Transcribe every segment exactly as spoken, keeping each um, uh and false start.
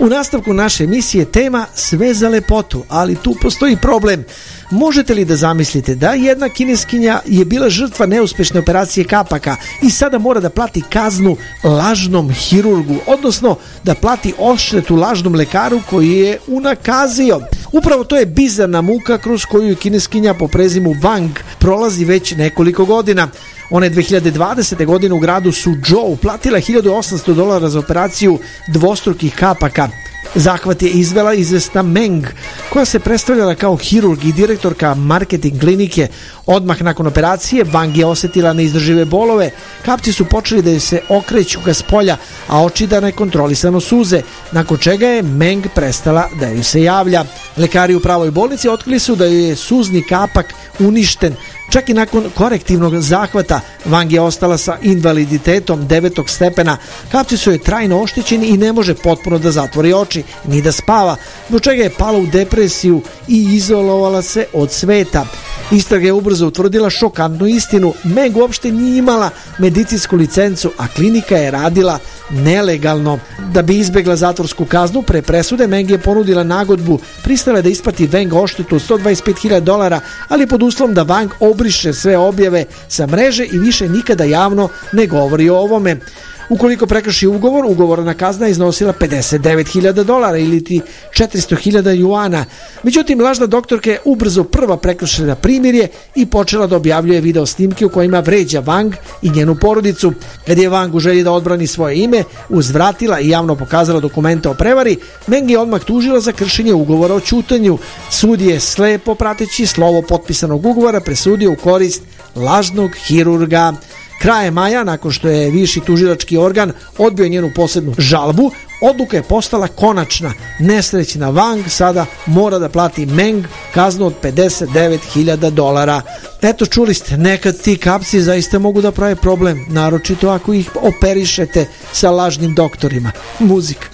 U nastavku naše emisije tema sve za lepotu, ali tu postoji problem. Možete li da zamislite da jedna kineskinja je bila žrtva neuspešne operacije kapaka i sada mora da plati kaznu lažnom hirurgu, odnosno da plati odštetu lažnom lekaru koji je unakazio? Upravo to je bizarna muka kroz koju je kineskinja po prezimu Wang prolazi već nekoliko godina. Ona je dve hiljade dvadesete. godine u gradu Suzhou platila hiljadu osamsto dolara za operaciju dvostrukih kapaka. Zahvat je izvela izvesna Meng, koja se predstavljala kao hirurg i direktorka marketing klinike. Odmah nakon operacije Wang je osetila neizdržive bolove, kapci su počeli da joj se okreću ka spolja, a oči da nekontrolisano suze, nakon čega je Meng prestala da joj se javlja. Lekari u pravoj bolnici otkrili su da joj je suzni kapak uništen. Čak i nakon korektivnog zahvata Wang je ostala sa invaliditetom devetog stepena. Kapci su joj trajno oštećeni i ne može potpuno da zatvori oči ni da spava, zbog čega je pala u depresiju i izolovala se od sveta. Istraga je ubrzo utvrdila šokantnu istinu. Meng uopšte nije imala medicinsku licencu, a klinika je radila nelegalno. Da bi izbegla zatvorsku kaznu, pre presude Meng je ponudila nagodbu, pristala je da isplati Wang odštetu sto dvadeset pet hiljada dolara, ali pod uslovom da Wang obriše sve objave sa mreže i više nikada javno ne govori o ovome. Ukoliko prekrši ugovor, ugovorna kazna iznosila pedeset devet hiljada dolara ili ti četiristo hiljada juana. Međutim, lažna doktorka je ubrzo prva prekršila primirje i počela da objavljuje video snimke u kojima vređa Wang i njenu porodicu. Kad je Wang u želji da odbrani svoje ime uzvratila i javno pokazala dokumente o prevari, Meng je odmah tužila za kršenje ugovora o ćutanju. Sud je slepo prateći slovo potpisanog ugovora presudio u korist lažnog hirurga. Krajem maja, nakon što je viši tužilački organ odbio njenu posebnu žalbu, odluka je postala konačna. Nesrećna Wang sada mora da plati Meng kaznu od pedeset devet hiljada dolara. Eto, čuli ste, nekad ti kapci zaista mogu da prave problem, naročito ako ih operišete sa lažnim doktorima. Muzika.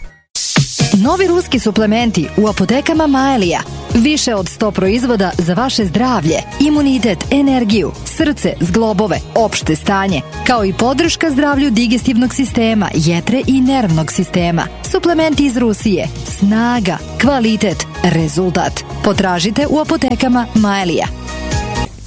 Novi ruski suplementi u apotekama Maelija. Više od sto proizvoda za vaše zdravlje, imunitet, energiju, srce, zglobove, opšte stanje, kao i podrška zdravlju digestivnog sistema, jetre i nervnog sistema. Suplementi iz Rusije. Snaga, kvalitet, rezultat. Potražite u apotekama Maelija.